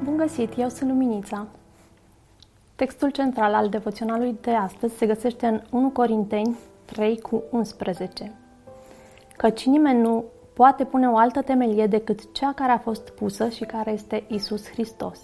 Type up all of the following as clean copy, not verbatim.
Bun găsit, eu sunt Luminița. Textul central al devoționalului de astăzi se găsește în 1 Corinteni 3:11. Căci nimeni nu poate pune o altă temelie decât cea care a fost pusă și care este Iisus Hristos.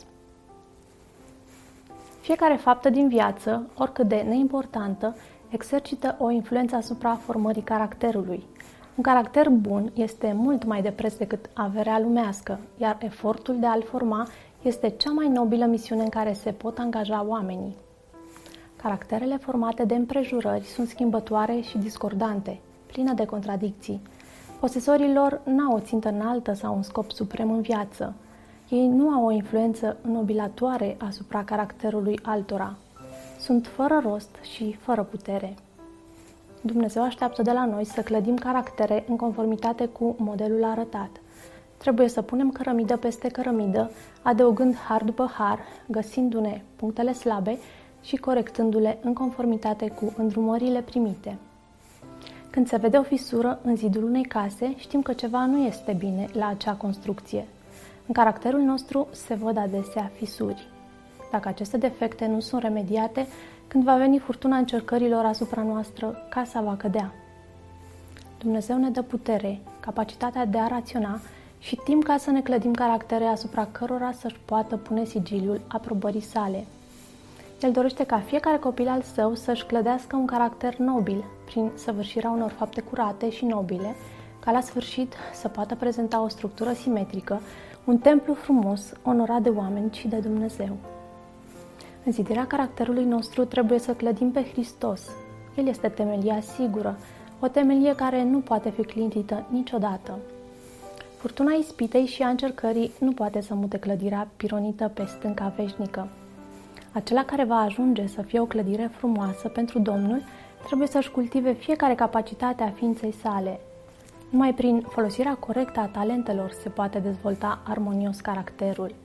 Fiecare faptă din viață, oricât de neimportantă, exercită o influență asupra formării caracterului. Un caracter bun este mult mai de preț decât averea lumească, iar efortul de a-l forma este cea mai nobilă misiune în care se pot angaja oamenii. Caracterele formate de împrejurări sunt schimbătoare și discordante, pline de contradicții. Posesorii lor n-au o țintă înaltă sau un scop suprem în viață. Ei nu au o influență înnobilatoare asupra caracterului altora. Sunt fără rost și fără putere. Dumnezeu așteaptă de la noi să clădim caractere în conformitate cu modelul arătat. Trebuie să punem cărămidă peste cărămidă, adăugând har după har, găsindu-ne punctele slabe și corectându-le în conformitate cu îndrumările primite. Când se vede o fisură în zidul unei case, știm că ceva nu este bine la acea construcție. În caracterul nostru se văd adesea fisuri. Dacă aceste defecte nu sunt remediate, când va veni furtuna încercărilor asupra noastră, casa va cădea. Dumnezeu ne dă putere, capacitatea de a raționa și timp ca să ne clădim caractere asupra cărora să-și poată pune sigiliul aprobării sale. El dorește ca fiecare copil al său să-și clădească un caracter nobil, prin săvârșirea unor fapte curate și nobile, ca la sfârșit să poată prezenta o structură simetrică, un templu frumos, onorat de oameni și de Dumnezeu. În zidirea caracterului nostru trebuie să clădim pe Hristos. El este temelia sigură, o temelie care nu poate fi clintită niciodată. Furtuna ispitei și a încercării nu poate să mute clădirea pironită pe stânca veșnică. Acela care va ajunge să fie o clădire frumoasă pentru Domnul trebuie să-și cultive fiecare capacitate a ființei sale. Numai prin folosirea corectă a talentelor se poate dezvolta armonios caracterul.